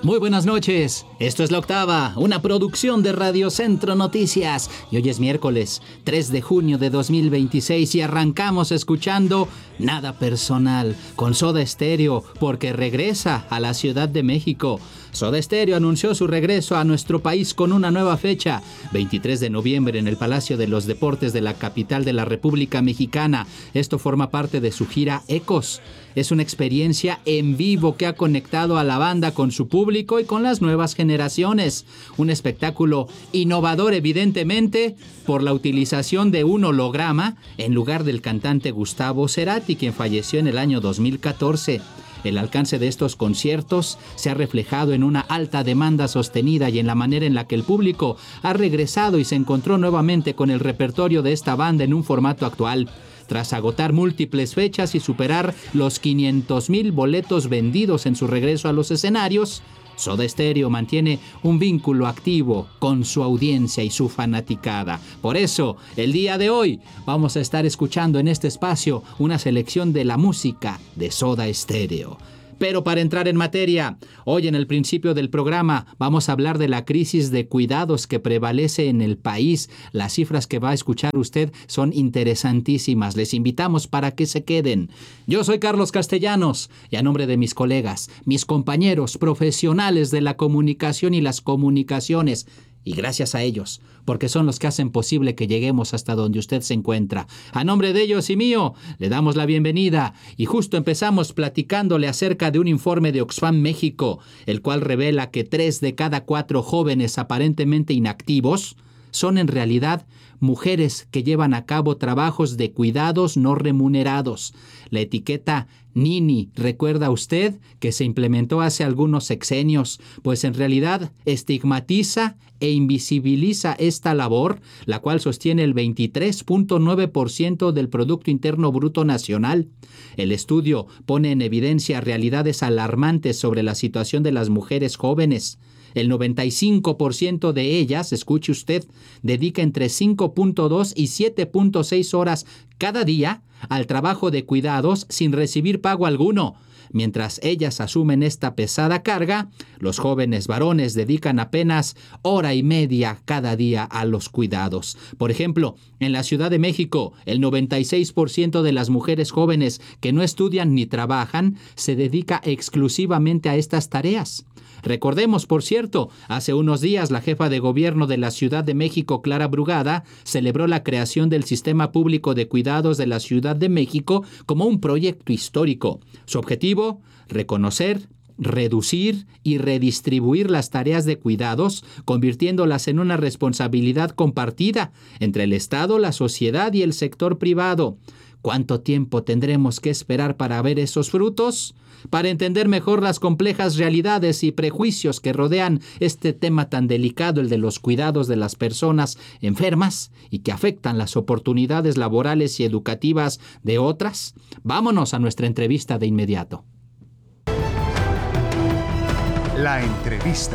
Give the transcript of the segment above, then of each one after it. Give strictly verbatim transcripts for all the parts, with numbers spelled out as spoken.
Muy buenas noches, esto es La Octava, una producción de Radio Centro Noticias. Y hoy es miércoles tres de junio de dos mil veintiséis y arrancamos escuchando Nada Personal con Soda Stereo, porque regresa a la Ciudad de México. Soda Stereo anunció su regreso a nuestro país con una nueva fecha, veintitrés de noviembre en el Palacio de los Deportes de la capital de la República Mexicana. Esto forma parte de su gira Ecos. Es una experiencia en vivo que ha conectado a la banda con su público y con las nuevas generaciones. Un espectáculo innovador, evidentemente, por la utilización de un holograma en lugar del cantante Gustavo Cerati, quien falleció en el año dos mil catorce. El alcance de estos conciertos se ha reflejado en una alta demanda sostenida y en la manera en la que el público ha regresado y se encontró nuevamente con el repertorio de esta banda en un formato actual. Tras agotar múltiples fechas y superar los quinientos mil boletos vendidos en su regreso a los escenarios, Soda Stereo mantiene un vínculo activo con su audiencia y su fanaticada. Por eso, el día de hoy vamos a estar escuchando en este espacio una selección de la música de Soda Stereo. Pero para entrar en materia, hoy en el principio del programa vamos a hablar de la crisis de cuidados que prevalece en el país. Las cifras que va a escuchar usted son interesantísimas. Les invitamos para que se queden. Yo soy Carlos Castellanos y a nombre de mis colegas, mis compañeros profesionales de la comunicación y las comunicaciones, y gracias a ellos, porque son los que hacen posible que lleguemos hasta donde usted se encuentra. A nombre de ellos y mío, le damos la bienvenida y justo empezamos platicándole acerca de un informe de Oxfam México, el cual revela que tres de cada cuatro jóvenes aparentemente inactivos son en realidad mujeres que llevan a cabo trabajos de cuidados no remunerados. La etiqueta Nini, ¿recuerda usted que se implementó hace algunos sexenios? Pues en realidad estigmatiza e invisibiliza esta labor, la cual sostiene el veintitrés punto nueve por ciento del Producto Interno Bruto Nacional. El estudio pone en evidencia realidades alarmantes sobre la situación de las mujeres jóvenes. El noventa y cinco por ciento de ellas, escuche usted, dedica entre cinco punto dos y siete punto seis horas cada día al trabajo de cuidados sin recibir pago alguno. Mientras ellas asumen esta pesada carga, los jóvenes varones dedican apenas hora y media cada día a los cuidados. Por ejemplo, en la Ciudad de México, el noventa y seis por ciento de las mujeres jóvenes que no estudian ni trabajan se dedica exclusivamente a estas tareas. Recordemos, por cierto, hace unos días la jefa de gobierno de la Ciudad de México, Clara Brugada, celebró la creación del Sistema Público de Cuidados de la Ciudad de México como un proyecto histórico. Su objetivo, reconocer, reducir y redistribuir las tareas de cuidados, convirtiéndolas en una responsabilidad compartida entre el Estado, la sociedad y el sector privado. ¿Cuánto tiempo tendremos que esperar para ver esos frutos? Para entender mejor las complejas realidades y prejuicios que rodean este tema tan delicado, el de los cuidados de las personas enfermas y que afectan las oportunidades laborales y educativas de otras, vámonos a nuestra entrevista de inmediato. La entrevista.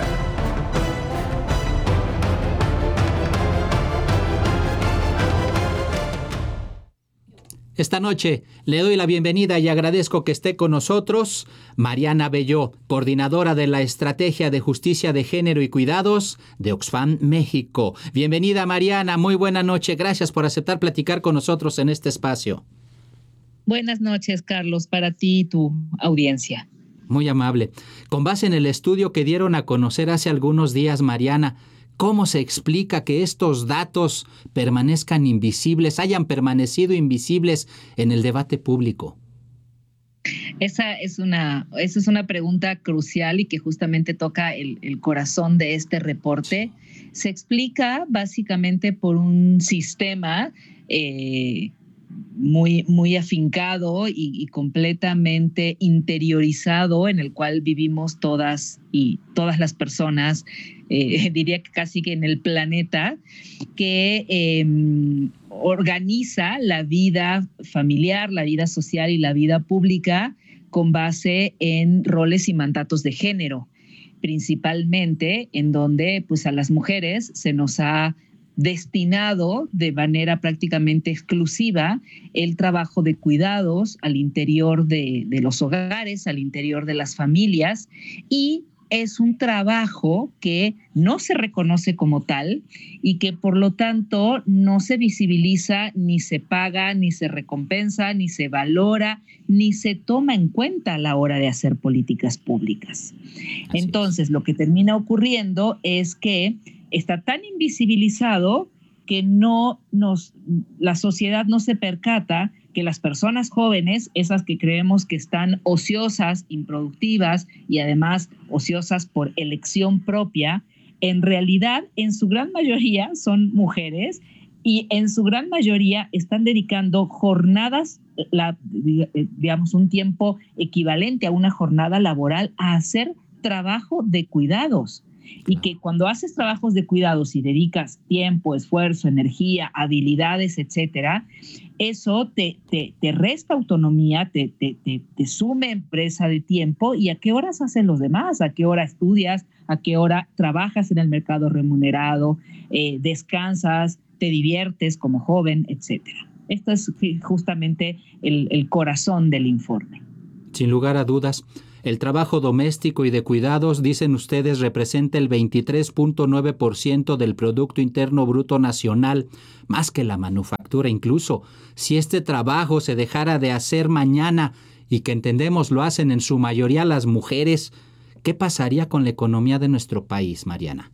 Esta noche le doy la bienvenida y agradezco que esté con nosotros Mariana Belló, coordinadora de la Estrategia de Justicia de Género y Cuidados de Oxfam México. Bienvenida, Mariana, muy buena noche. Gracias por aceptar platicar con nosotros en este espacio. Buenas noches, Carlos, para ti y tu audiencia. Muy amable. Con base en el estudio que dieron a conocer hace algunos días, Mariana, ¿cómo se explica que estos datos permanezcan invisibles, hayan permanecido invisibles en el debate público? Esa es una, esa es una pregunta crucial y que justamente toca el, el corazón de este reporte. Se explica básicamente por un sistema eh, muy, muy afincado y, y completamente interiorizado en el cual vivimos todas y todas las personas, eh, diría que casi que en el planeta, que eh, organiza la vida familiar, la vida social y la vida pública con base en roles y mandatos de género, principalmente en donde pues, a las mujeres se nos ha destinado de manera prácticamente exclusiva el trabajo de cuidados al interior de, de los hogares, al interior de las familias, y es un trabajo que no se reconoce como tal y que por lo tanto no se visibiliza, ni se paga, ni se recompensa, ni se valora, ni se toma en cuenta a la hora de hacer políticas públicas. Así Entonces, es. Lo que termina ocurriendo es que está tan invisibilizado que no nos, la sociedad no se percata que las personas jóvenes, esas que creemos que están ociosas, improductivas y además ociosas por elección propia, en realidad en su gran mayoría son mujeres y en su gran mayoría están dedicando jornadas, la, digamos un tiempo equivalente a una jornada laboral a hacer trabajo de cuidados. Y que cuando haces trabajos de cuidados y dedicas tiempo, esfuerzo, energía, habilidades, etcétera, eso te, te, te resta autonomía, te, te, te, te sume empresa de tiempo. ¿Y a qué horas hacen los demás? ¿A qué hora estudias? ¿A qué hora trabajas en el mercado remunerado? Eh, ¿Descansas? ¿Te diviertes como joven? Etcétera. Esto es justamente el, el corazón del informe. Sin lugar a dudas. El trabajo doméstico y de cuidados, dicen ustedes, representa el veintitrés punto nueve por ciento del Producto Interno Bruto Nacional, más que la manufactura incluso. Si este trabajo se dejara de hacer mañana y que entendemos lo hacen en su mayoría las mujeres, ¿qué pasaría con la economía de nuestro país, Mariana?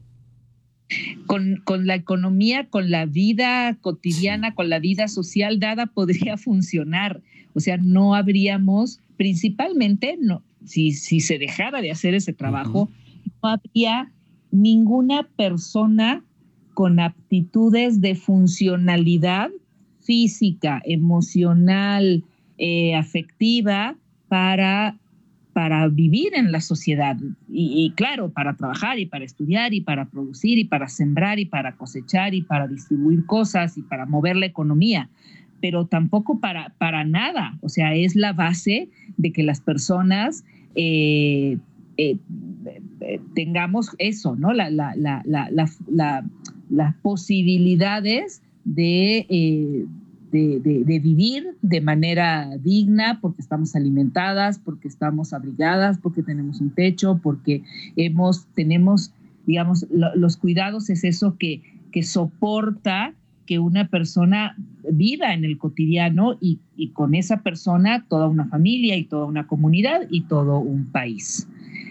Con, con la economía, con la vida cotidiana, sí. Con la vida social dada, podría funcionar. O sea, no habríamos, principalmente, no, si, si se dejara de hacer ese trabajo, uh-huh. no habría ninguna persona con aptitudes de funcionalidad física, emocional, eh, afectiva para... para vivir en la sociedad y, y claro, para trabajar y para estudiar y para producir y para sembrar y para cosechar y para distribuir cosas y para mover la economía, pero tampoco para, para nada. O sea, es la base de que las personas eh, eh, eh, tengamos eso, ¿no? La, la, la, la, la, la, las posibilidades de... Eh, De, de, de vivir de manera digna, porque estamos alimentadas, porque estamos abrigadas, porque tenemos un techo, porque hemos, tenemos, digamos, lo, los cuidados es eso que, que soporta que una persona viva en el cotidiano y, y con esa persona toda una familia y toda una comunidad y todo un país.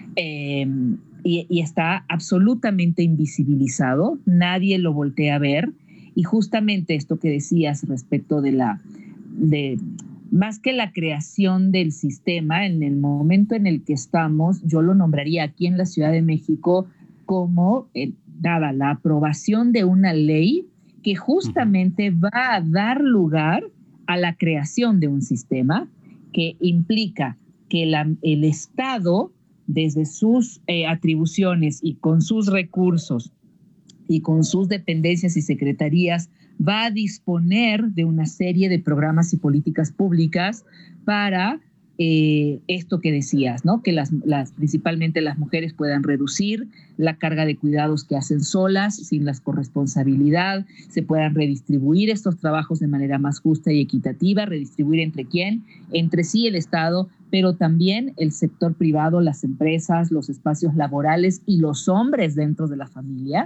Eh, y, y está absolutamente invisibilizado, nadie lo voltea a ver. Y justamente esto que decías respecto de la, de, más que la creación del sistema, en el momento en el que estamos, yo lo nombraría aquí en la Ciudad de México como, eh, dada la aprobación de una ley que justamente va a dar lugar a la creación de un sistema que implica que la, el Estado, desde sus eh, atribuciones y con sus recursos, y con sus dependencias y secretarías, va a disponer de una serie de programas y políticas públicas para eh, esto que decías, ¿no? Que las, las, principalmente las mujeres puedan reducir la carga de cuidados que hacen solas, sin la corresponsabilidad, se puedan redistribuir estos trabajos de manera más justa y equitativa, redistribuir entre quién, entre sí el Estado, pero también el sector privado, las empresas, los espacios laborales y los hombres dentro de la familia.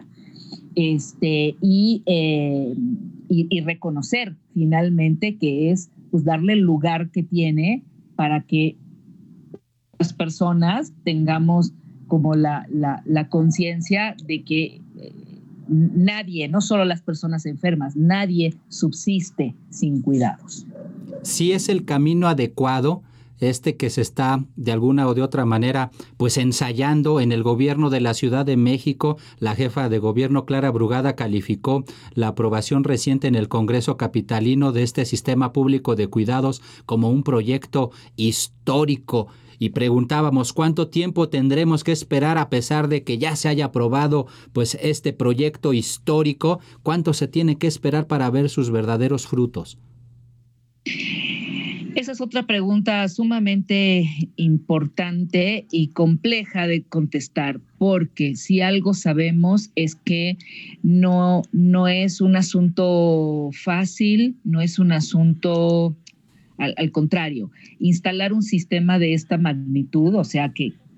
Este, y, eh, y, y reconocer finalmente que es pues, darle el lugar que tiene para que las personas tengamos como la, la, la conciencia de que eh, nadie, no solo las personas enfermas, nadie subsiste sin cuidados. Sí es el camino adecuado este que se está de alguna o de otra manera pues ensayando en el gobierno de la Ciudad de México. La jefa de gobierno Clara Brugada calificó la aprobación reciente en el Congreso capitalino de este sistema público de cuidados como un proyecto histórico. Y preguntábamos cuánto tiempo tendremos que esperar a pesar de que ya se haya aprobado pues este proyecto histórico, cuánto se tiene que esperar para ver sus verdaderos frutos. Esa es otra pregunta sumamente importante y compleja de contestar, porque si algo sabemos es que no, no es un asunto fácil, no es un asunto, al, al contrario, instalar un sistema de esta magnitud, o sea, que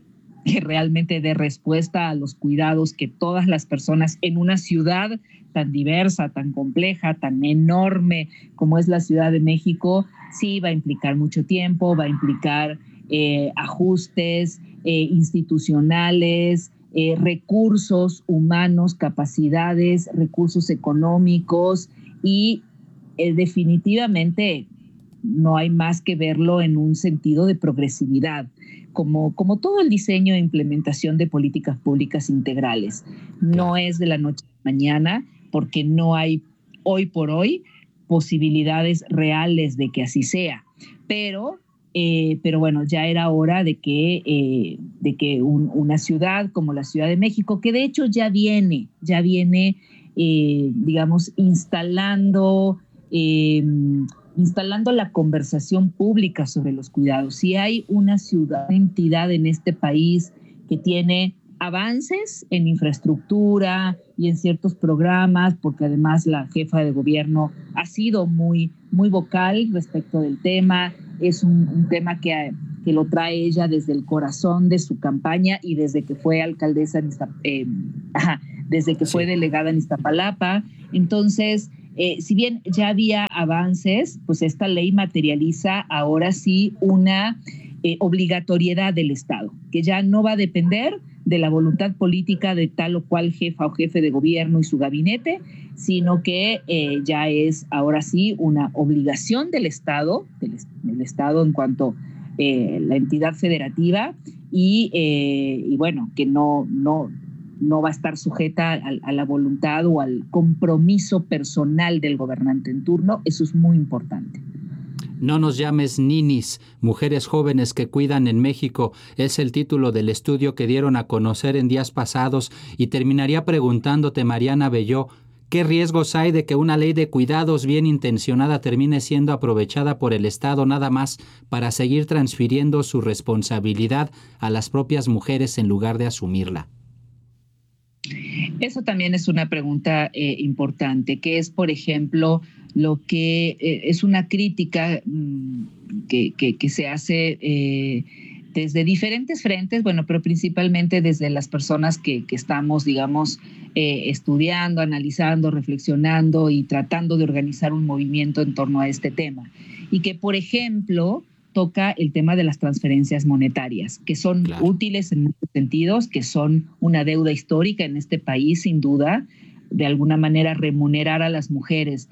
que realmente dé respuesta a los cuidados que todas las personas en una ciudad tan diversa, tan compleja, tan enorme como es la Ciudad de México, sí va a implicar mucho tiempo, va a implicar eh, ajustes eh, institucionales, eh, recursos humanos, capacidades, recursos económicos y eh, definitivamente no hay más que verlo en un sentido de progresividad, como, como todo el diseño e implementación de políticas públicas integrales. No Claro. es de la noche a la mañana, porque no hay hoy por hoy posibilidades reales de que así sea. Pero, eh, pero bueno, ya era hora de que, eh, de que un, una ciudad como la Ciudad de México, que de hecho ya viene, ya viene, eh, digamos, instalando... Eh, instalando la conversación pública sobre los cuidados. Si hay una ciudad, una entidad en este país que tiene avances en infraestructura y en ciertos programas, porque además la jefa de gobierno ha sido muy, muy vocal respecto del tema, es un, un tema que, que lo trae ella desde el corazón de su campaña y desde que fue alcaldesa, en Iztap- eh, ajá, desde que sí. fue delegada en Iztapalapa. Entonces, Eh, si bien ya había avances, pues esta ley materializa ahora sí una eh, obligatoriedad del Estado, que ya no va a depender de la voluntad política de tal o cual jefa o jefe de gobierno y su gabinete, sino que eh, ya es ahora sí una obligación del Estado, del, del Estado en cuanto eh, la entidad federativa, y, eh, y bueno, que no... no no va a estar sujeta a, a la voluntad o al compromiso personal del gobernante en turno. Eso es muy importante. No nos llames ninis, mujeres jóvenes que cuidan en México, es el título del estudio que dieron a conocer en días pasados, y terminaría preguntándote, Mariana Belló, ¿qué riesgos hay de que una ley de cuidados bien intencionada termine siendo aprovechada por el Estado nada más para seguir transfiriendo su responsabilidad a las propias mujeres en lugar de asumirla? Eso también es una pregunta eh, importante, que es, por ejemplo, lo que eh, es una crítica mmm, que, que, que se hace eh, desde diferentes frentes, bueno, pero principalmente desde las personas que, que estamos, digamos, eh, estudiando, analizando, reflexionando y tratando de organizar un movimiento en torno a este tema. Y que, por ejemplo, toca el tema de las transferencias monetarias, que son claro. útiles en muchos sentidos, que son una deuda histórica en este país, sin duda, de alguna manera remunerar a las mujeres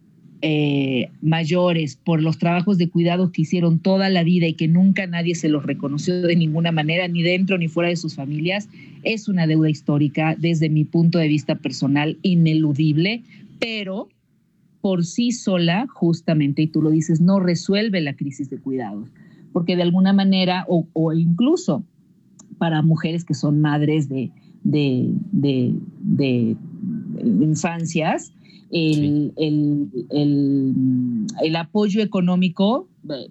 eh, mayores por los trabajos de cuidado que hicieron toda la vida y que nunca nadie se los reconoció de ninguna manera, ni dentro ni fuera de sus familias, es una deuda histórica desde mi punto de vista personal ineludible, pero por sí sola, justamente, y tú lo dices, no resuelve la crisis de cuidados, porque de alguna manera, o, o incluso para mujeres que son madres de, de, de, de, de infancias, el, sí. el, el, el apoyo económico eh,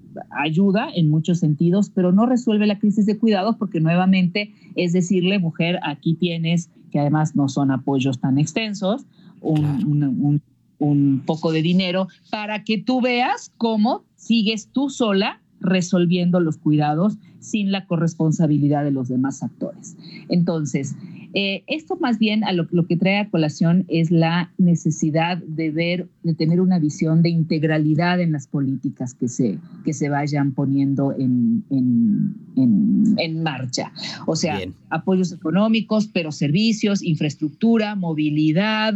ayuda en muchos sentidos, pero no resuelve la crisis de cuidados, porque nuevamente es decirle, mujer, aquí tienes, que además no son apoyos tan extensos, un, claro. un, un un poco de dinero para que tú veas cómo sigues tú sola resolviendo los cuidados sin la corresponsabilidad de los demás actores. Entonces, eh, esto más bien a lo, lo que trae a colación es la necesidad de ver, de tener una visión de integralidad en las políticas que se, que se vayan poniendo en, en, en, en marcha. O sea, bien. Apoyos económicos, pero servicios, infraestructura, movilidad,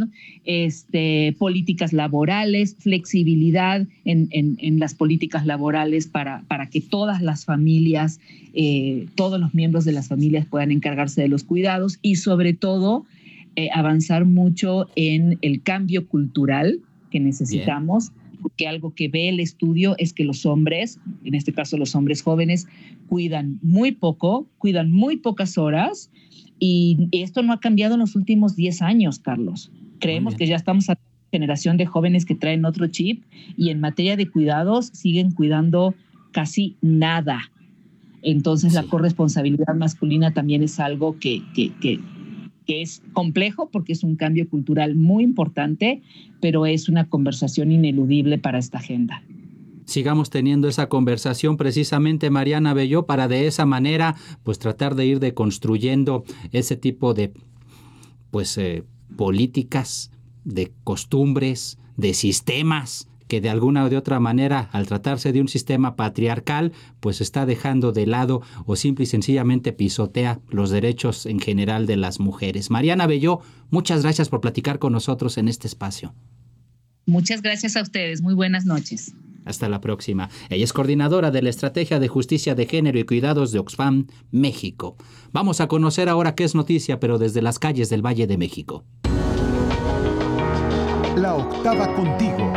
este, políticas laborales, flexibilidad en, en, en las políticas laborales para, para que todas las familias, eh, todos los miembros de las familias puedan encargarse de los cuidados y sobre todo eh, avanzar mucho en el cambio cultural que necesitamos. Bien. Porque algo que ve el estudio es que los hombres, en este caso los hombres jóvenes, cuidan muy poco, cuidan muy pocas horas, y esto no ha cambiado en los últimos diez años, Carlos. Creemos que ya estamos a una generación de jóvenes que traen otro chip y en materia de cuidados siguen cuidando casi nada. Entonces sí. La corresponsabilidad masculina también es algo que, que, que, que es complejo porque es un cambio cultural muy importante, pero es una conversación ineludible para esta agenda. sigamos teniendo esa conversación precisamente, Mariana Belló, para de esa manera pues tratar de ir deconstruyendo ese tipo de pues eh, políticas, de costumbres, de sistemas que de alguna o de otra manera, al tratarse de un sistema patriarcal, pues está dejando de lado o simple y sencillamente pisotea los derechos en general de las mujeres. Mariana Belló, muchas gracias por platicar con nosotros en este espacio. Muchas gracias a ustedes. Muy buenas noches. Hasta la próxima. Ella es coordinadora de la Estrategia de Justicia de Género y Cuidados de Oxfam, México. Vamos a conocer ahora qué es noticia, pero desde las calles del Valle de México. La octava contigo.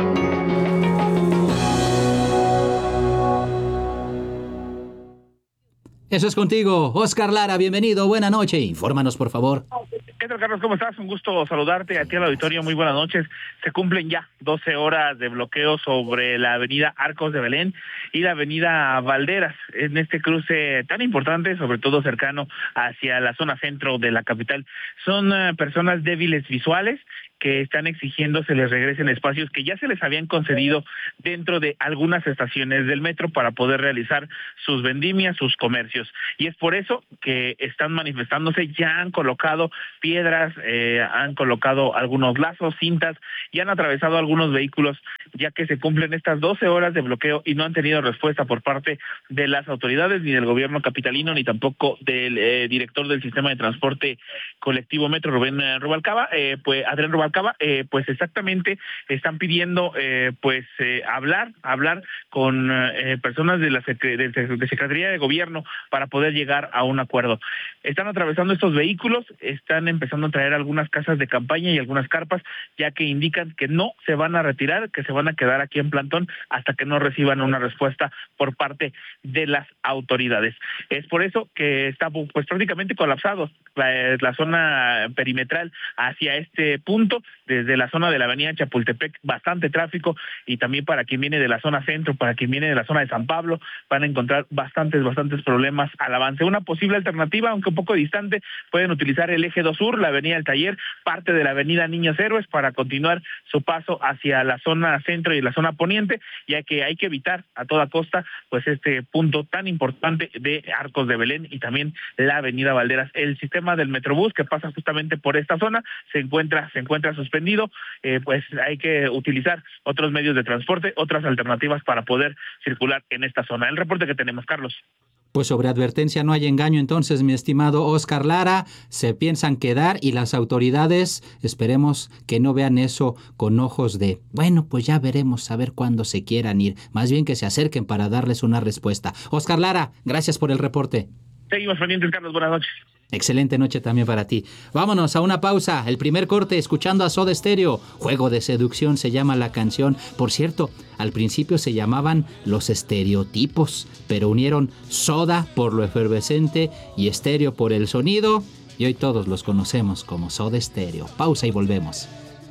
Eso es contigo. Oscar Lara, bienvenido, buena noche. Infórmanos, por favor. ¿Qué tal, Carlos? ¿Cómo estás? Un gusto saludarte a ti al auditorio. Muy buenas noches. Se cumplen ya doce horas de bloqueo sobre la avenida Arcos de Belén y la avenida Valderas, en este cruce tan importante, sobre todo cercano hacia la zona centro de la capital. Son uh, personas débiles visuales que están exigiendo se les regresen espacios que ya se les habían concedido dentro de algunas estaciones del metro para poder realizar sus vendimias, sus comercios. Y es por eso que están manifestándose, ya han colocado piedras, eh, han colocado algunos lazos, cintas, y han atravesado algunos vehículos, ya que se cumplen estas doce horas de bloqueo y no han tenido respuesta por parte de las autoridades, ni del gobierno capitalino, ni tampoco del eh, director del sistema de transporte colectivo Metro, Rubén eh, Rubalcaba, eh, pues Adrián Rubalcaba. Eh, pues exactamente están pidiendo eh, pues eh, hablar, hablar con eh, personas de la Secre- de, de Secretaría de Gobierno para poder llegar a un acuerdo. Están atravesando estos vehículos, están empezando a traer algunas casas de campaña y algunas carpas, ya que indican que no se van a retirar, que se van a quedar aquí en plantón hasta que no reciban una respuesta por parte de las autoridades. Es por eso que está pues prácticamente colapsado la, la zona perimetral hacia este punto, desde la zona de la avenida Chapultepec, bastante tráfico, y también para quien viene de la zona centro, para quien viene de la zona de San Pablo, van a encontrar bastantes, bastantes problemas al avance. Una posible alternativa, aunque un poco distante, pueden utilizar el eje dos sur, la avenida del Taller, parte de la avenida Niños Héroes, para continuar su paso hacia la zona centro y la zona poniente, ya que hay que evitar a toda costa pues este punto tan importante de Arcos de Belén y también la avenida Valderas. El sistema del Metrobús que pasa justamente por esta zona se encuentra, se encuentra suspendido, eh, pues hay que utilizar otros medios de transporte, otras alternativas para poder circular en esta zona. El reporte que tenemos, Carlos. Pues sobre advertencia no hay engaño entonces, mi estimado Oscar Lara, se piensan quedar y las autoridades esperemos que no vean eso con ojos de, bueno, pues ya veremos a ver cuándo se quieran ir, más bien que se acerquen para darles una respuesta. Oscar Lara, gracias por el reporte. Seguimos pendientes, Carlos, buenas noches. Excelente noche también para ti. Vámonos a una pausa. El primer corte escuchando a Soda Stereo. Juego de seducción se llama la canción. Por cierto, al principio se llamaban Los Estereotipos, pero unieron Soda por lo efervescente y Stereo por el sonido. Y hoy todos los conocemos como Soda Stereo. Pausa y volvemos.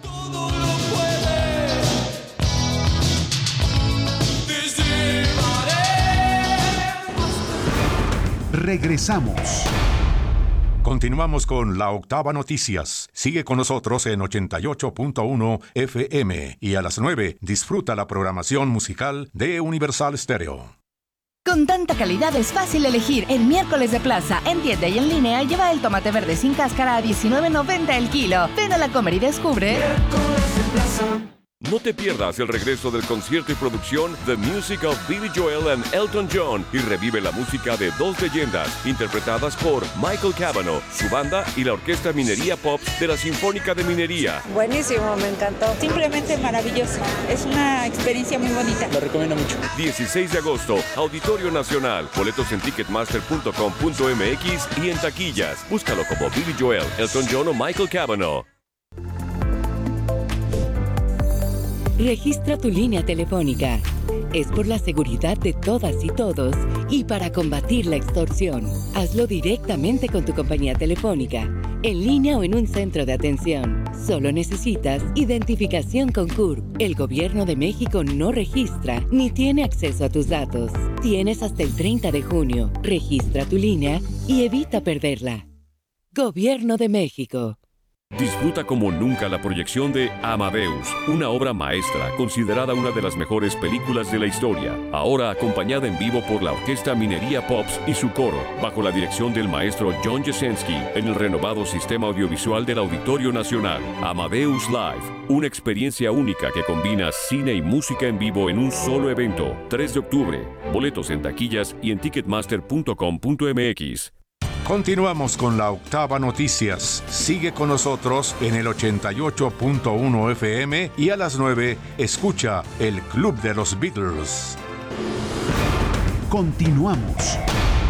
Regresamos. Continuamos con La Octava Noticias. Sigue con nosotros en ochenta y ocho punto uno F M y a las nueve disfruta la programación musical de Universal Stereo. Con tanta calidad es fácil elegir. El miércoles de plaza, en tienda y en línea, lleva el tomate verde sin cáscara a diecinueve noventa el kilo. Ven a la Comer y descubre. Miércoles de plaza. No te pierdas el regreso del concierto y producción The Music of Billy Joel and Elton John y revive la música de dos leyendas interpretadas por Michael Cavanaugh, su banda y la Orquesta Minería Pops de la Sinfónica de Minería. Buenísimo, me encantó. Simplemente maravilloso. Es una experiencia muy bonita. Lo recomiendo mucho. dieciséis de agosto, Auditorio Nacional. Boletos en ticketmaster punto com punto m x y en taquillas. Búscalo como Billy Joel, Elton John o Michael Cavanaugh. Registra tu línea telefónica. Es por la seguridad de todas y todos y para combatir la extorsión. Hazlo directamente con tu compañía telefónica, en línea o en un centro de atención. Solo necesitas identificación con C U R P. El Gobierno de México no registra ni tiene acceso a tus datos. Tienes hasta el treinta de junio. Registra tu línea y evita perderla. Gobierno de México. Disfruta como nunca la proyección de Amadeus, una obra maestra considerada una de las mejores películas de la historia, ahora acompañada en vivo por la Orquesta Minería Pops y su coro, bajo la dirección del maestro John Jasenski, en el renovado sistema audiovisual del Auditorio Nacional. Amadeus Live, una experiencia única que combina cine y música en vivo en un solo evento. tres de octubre, boletos en taquillas y en ticketmaster punto com punto m x. Continuamos con la Octava Noticias. Sigue con nosotros en el ochenta y ocho punto uno F M y a las nueve escucha el Club de los Beatles. Continuamos.